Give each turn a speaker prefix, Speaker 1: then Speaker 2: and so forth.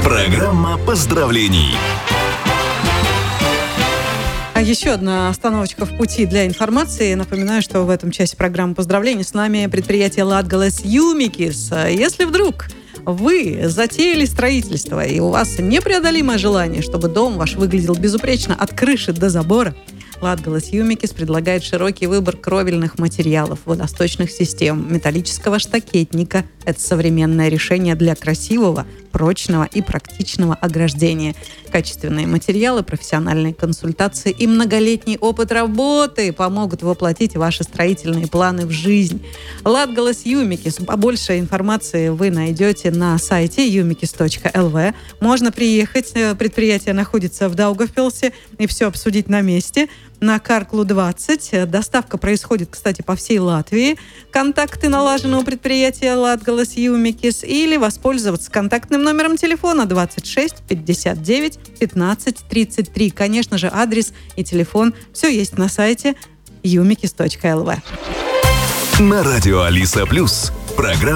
Speaker 1: Программа поздравлений.
Speaker 2: А еще одна остановочка в пути для информации. Напоминаю, что в этом часе программы поздравлений с нами предприятие Latgales Jumikis. Если вдруг вы затеяли строительство, и у вас непреодолимое желание, чтобы дом ваш выглядел безупречно от крыши до забора, Latgales Jumikis предлагает широкий выбор кровельных материалов, водосточных систем, металлического штакетника. Это современное решение для красивого, прочного и практичного ограждения. Качественные материалы, профессиональные консультации и многолетний опыт работы помогут воплотить ваши строительные планы в жизнь. Latgales Jumikis. Побольше информации вы найдете на сайте jumikis.lv. Можно приехать. Предприятие находится в Даугавпилсе и все обсудить на месте. На Карклу 20. Доставка происходит, кстати, по всей Латвии. Контакты налажены у предприятия Latgales Jumikis или воспользоваться контактным номером телефона 26 59 15 33. Конечно же, адрес и телефон. Все есть на сайте jumikis.lv.
Speaker 1: На радио Алиса Плюс. Программа